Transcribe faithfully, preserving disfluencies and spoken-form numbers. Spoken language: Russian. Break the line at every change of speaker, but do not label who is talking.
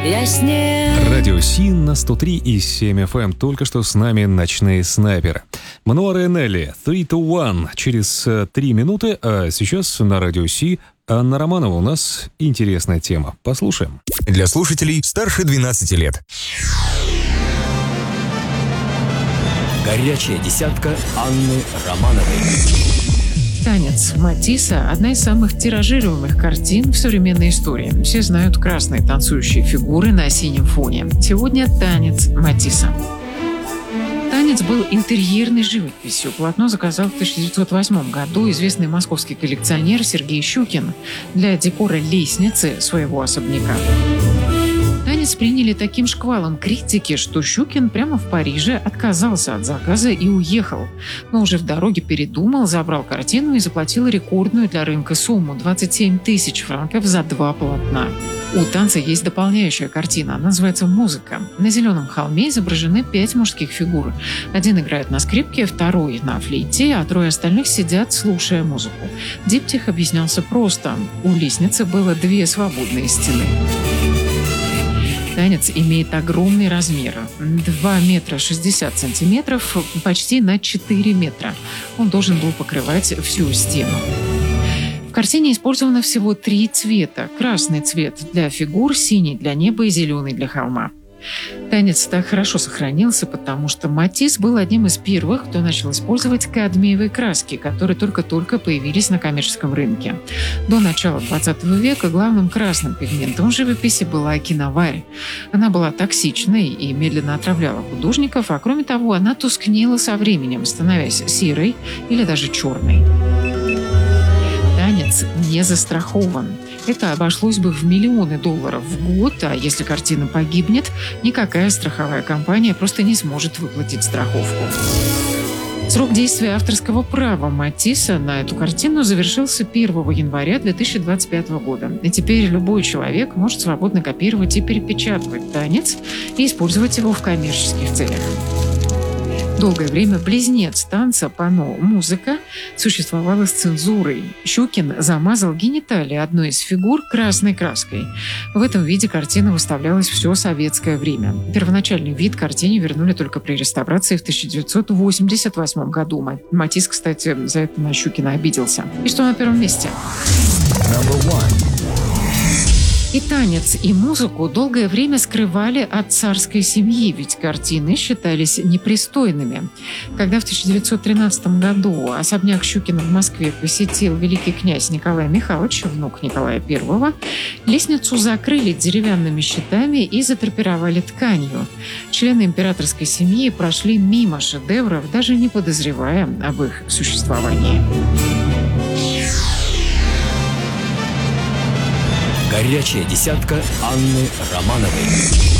яснее.
Радио Син на сто три и семь эф эм. Только что с нами «Ночные снайперы». Мануаре Энели, три to one. Через три минуты, а сейчас на Радио Си Анна Романова. У нас интересная тема. Послушаем.
Для слушателей старше двенадцати лет.
Горячая десятка Анны Романовой.
«Танец» Матисса – одна из самых тиражируемых картин в современной истории. Все знают красные танцующие фигуры на синем фоне. Сегодня «Танец» Матисса. «Танец» был интерьерной живописью. Полотно заказал в тысяча девятьсот восьмом году известный московский коллекционер Сергей Щукин для декора лестницы своего особняка. «Танец» приняли таким шквалом критики, что Щукин прямо в Париже отказался от заказа и уехал. Но уже в дороге передумал, забрал картину и заплатил рекордную для рынка сумму – двадцать семь тысяч франков за два полотна. У «Танца» есть дополняющая картина. Она называется «Музыка». На зеленом холме изображены пять мужских фигур. Один играет на скрипке, второй на флейте, а трое остальных сидят, слушая музыку. Диптих объяснялся просто. У лестницы было две свободные стены. «Танец» имеет огромный размер – два метра шестьдесят сантиметров, почти на четыре метра. Он должен был покрывать всю стену. В картине использовано всего три цвета. Красный цвет для фигур, синий для неба и зеленый для холма. «Танец» так хорошо сохранился, потому что Матисс был одним из первых, кто начал использовать кадмиевые краски, которые только-только появились на коммерческом рынке. До начала двадцатого века главным красным пигментом в живописи была киноварь. Она была токсичной и медленно отравляла художников, а кроме того, она тускнела со временем, становясь серой или даже черной. «Танец» не застрахован. Это обошлось бы в миллионы долларов в год, а если картина погибнет, никакая страховая компания просто не сможет выплатить страховку. Срок действия авторского права Матисса на эту картину завершился первого января две тысячи двадцать пятого года. И теперь любой человек может свободно копировать и перепечатывать «Танец» и использовать его в коммерческих целях. Долгое время близнец «Танца» панно «Музыка» существовало с цензурой. Щукин замазал гениталии одной из фигур красной краской. В этом виде картина выставлялась все советское время. Первоначальный вид картине вернули только при реставрации в тысяча девятьсот восемьдесят восьмом году. Матисс, кстати, за это на Щукина обиделся. И что на первом месте? И «Танец», и «Музыку» долгое время скрывали от царской семьи, ведь картины считались непристойными. Когда в тысяча девятьсот тринадцатом году особняк Щукина в Москве посетил великий князь Николай Михайлович, внук Николая Первого, лестницу закрыли деревянными щитами и задрапировали тканью. Члены императорской семьи прошли мимо шедевров, даже не подозревая об их существовании.
Горячая десятка Анны Романовой.